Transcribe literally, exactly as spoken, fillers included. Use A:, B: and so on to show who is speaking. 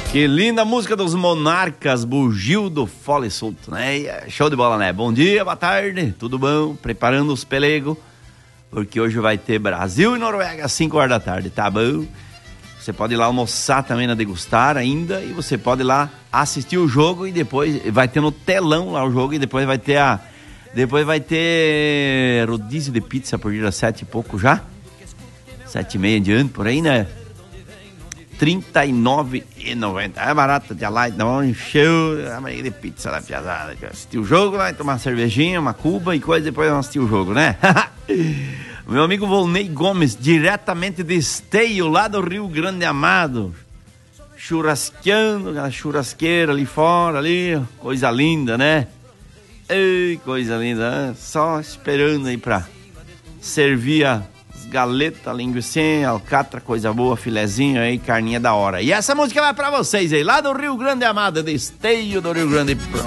A: Que linda música dos Monarcas, Bugio do Fole Solto, né? Show de bola, né? Bom dia, boa tarde, tudo bom? Preparando os pelegos, porque hoje vai ter Brasil e Noruega às cinco horas da tarde, tá bom? Você pode ir lá almoçar também na Degustar ainda, e você pode ir lá assistir o jogo e depois vai ter no telão lá o jogo e depois vai ter a... Depois vai ter rodízio de pizza a partir das sete e pouco já, sete e meia em diante, por aí, né? trinta e nove reais e noventa centavos. É barato de lá, então encheu a maioria de pizza da piazada. Assistir o jogo lá, tomar uma cervejinha, uma cuba e coisa, depois assistir o jogo, né? Meu amigo Volney Gomes, diretamente de Esteio, lá do Rio Grande Amado, churrasqueando, aquela churrasqueira ali fora, ali, coisa linda, né? Ei, coisa linda, né? Só esperando aí pra servir a galeta, linguicinha, alcatra, coisa boa, filezinho aí, carninha da hora. E essa música vai pra vocês aí, lá do Rio Grande Amado, de Esteio do Rio Grande.